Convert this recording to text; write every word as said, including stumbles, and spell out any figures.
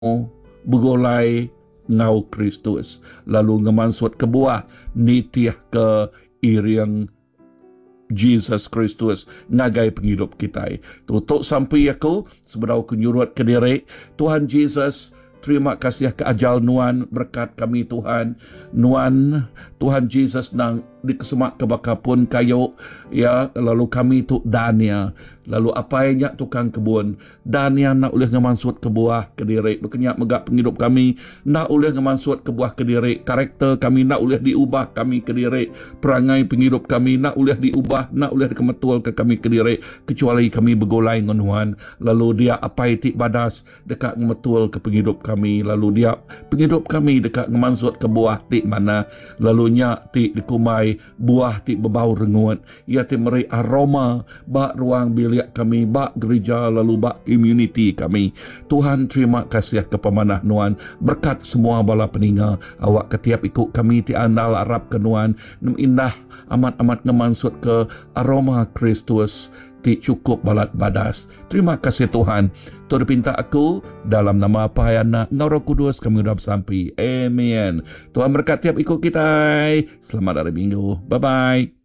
begolai ngau Kristus lalu ngemansut ke buah nitiah ke iriang Jesus Kristus ngagai penghidup kita. Tutup sampai aku seberau kenyurut ke diri Tuhan Jesus. Terima kasih ke ajal Nuan berkat kami Tuhan. Nuan Tuhan Jesus nang dikesemak ke bakapun kayu ya, lalu kami tu dania lalu apa yang tukang kebun dania nak oleh ngemansut ke buah ke diri berkenyak megak penghidup kami nak oleh ngemansut ke buah ke diri karakter kami nak oleh diubah kami ke diri perangai penghidup kami nak oleh diubah nak oleh dikemetul ke kami ke diri kecuali kami bergolai dengan Tuhan lalu dia apa itik badas dekat ngemetul ke penghidup kami lalu dia penghidup kami dekat ngemansut ke buah tik mana lalu nyak tik dikumai buah tik berbau rengut ia tik meri aroma bak ruang bilik kami bak gereja lalu bak community kami. Tuhan terima kasih ke pemanah Nuan berkat semua bala peninga awak ketiap ikut kami ti andal Arab ke Nuan nem indah amat-amat ngemansut ke aroma Kristus ti cukup balat badas. Terima kasih Tuhan. Tuhan pinta aku dalam nama apa anak Roh Kudus kami udah sampai. Amen. Tuhan berkat tiap ikut kita. Selamat hari Minggu. Bye bye.